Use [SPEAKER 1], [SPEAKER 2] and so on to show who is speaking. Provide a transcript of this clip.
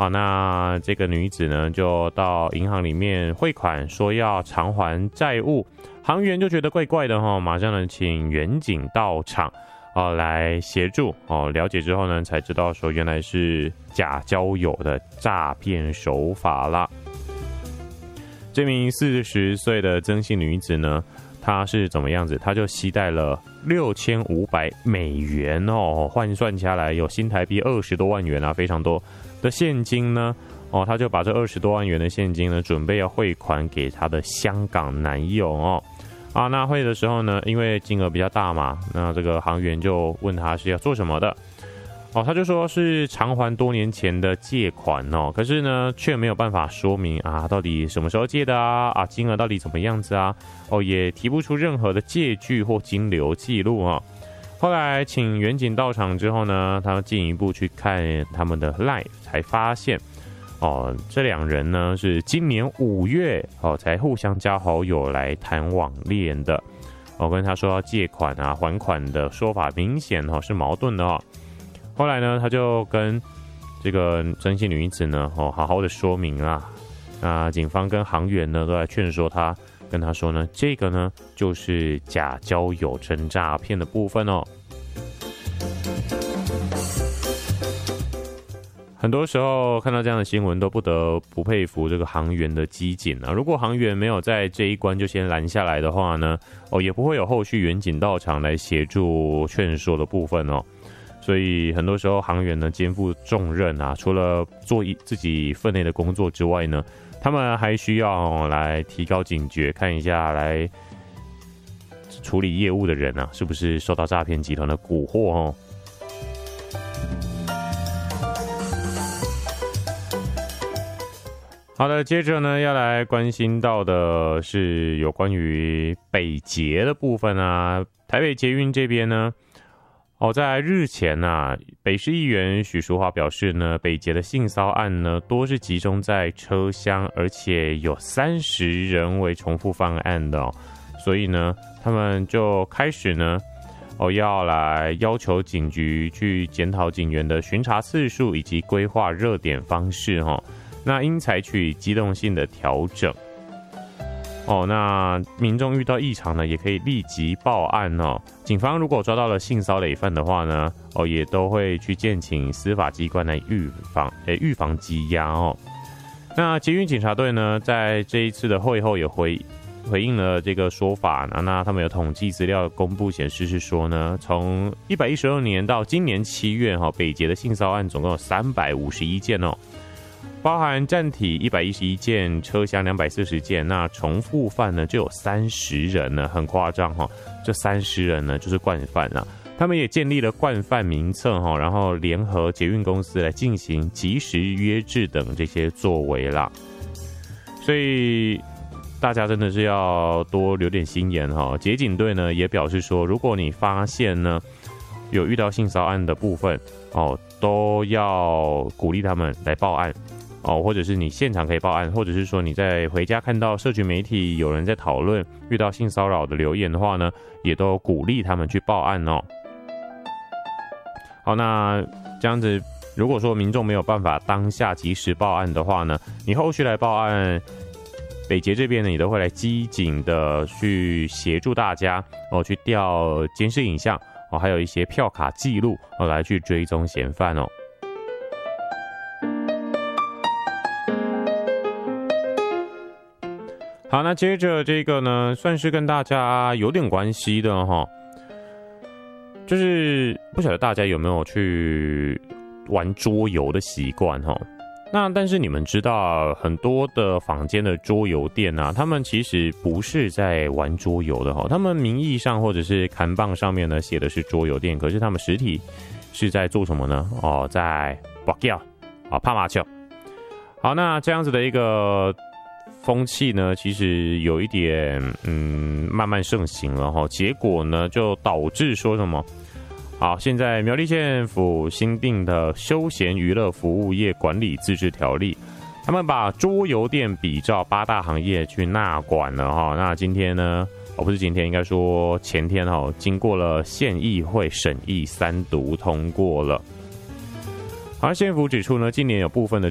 [SPEAKER 1] 好，那这个女子呢，就到银行里面汇款，说要偿还债务。行员就觉得怪怪的哈，马上呢请员警到场来协助了解之后呢，才知道说原来是假交友的诈骗手法啦。这名40岁的曾姓女子呢，她是怎么样子？她就携带了$6500哦，换算下来有新台币20多万元啊，非常多的现金呢。她就把这20多万元的现金呢，准备要汇款给她的香港男友哦。那汇的时候呢，因为金额比较大嘛，那这个行员就问他是要做什么的。他就说是偿还多年前的借款哦，可是呢却没有办法说明到底什么时候借的金额到底怎么样子也提不出任何的借据或金流记录后来请员警到场之后呢，他们进一步去看他们的 LINE， 才发现这两人呢是今年5月才互相加好友来谈网恋的。跟他说要借款还款的说法明显是矛盾的后来呢，他就跟这个曾姓女子呢好好的说明警方跟行员呢都来劝说他，跟他说呢，这个呢就是假交友真诈骗的部分很多时候看到这样的新闻，都不得不佩服这个行员的机警如果行员没有在这一关就先拦下来的话呢，也不会有后续员警到场来协助劝说的部分所以很多时候行员呢肩负重任除了做自己分内的工作之外呢，他们还需要来提高警觉，看一下来处理业务的人是不是受到诈骗集团的蛊惑好的，接着呢要来关心到的是有关于北捷的部分台北捷运这边呢在日前北市议员许淑华表示呢，北捷的性骚案呢多是集中在车厢，而且有30人为重复犯案的所以呢他们就开始呢要来要求警局去检讨警员的巡查次数以及规划热点方式那应采取机动性的调整那民众遇到异常呢，也可以立即报案警方如果抓到了性骚累犯的话呢，也都会去建请司法机关来预防羁押那捷运警察队呢，在这一次的会后也回应了这个说法那他们有统计资料公布显示是说呢，从112年到今年7月北捷的性骚案总共有351件包含站体111件，车厢240件，那重复犯呢就有30人呢，很夸张这30人呢就是惯犯他们也建立了惯犯名册然后联合捷运公司来进行即时约制等这些作为啦。所以大家真的是要多留点心眼捷警队呢也表示说，如果你发现呢有遇到性骚案的部分都要鼓励他们来报案或者是你现场可以报案，或者是说你在回家看到社群媒体有人在讨论遇到性骚扰的留言的话呢，也都鼓励他们去报案好，那这样子如果说民众没有办法当下及时报案的话呢，你后续来报案，北捷这边呢也都会来机警的去协助大家去调监视影像还有一些票卡记录来去追踪嫌犯好，那接着这个呢，算是跟大家有点关系的就是不晓得大家有没有去玩桌游的习惯那但是你们知道很多的坊间的桌游店他们其实不是在玩桌游的他们名义上或者是看板上面呢写的是桌游店，可是他们实体是在做什么呢在博弈拍麻将。好，那这样子的一个风气呢，其实有一点慢慢盛行了结果呢就导致说什么好，现在苗栗县府新定的休闲娱乐服务业管理自治条例，他们把桌游店比照8大行业去纳管了那今天呢不是今天，应该说前天经过了县议会审议3读通过了。而县府指出呢，近年有部分的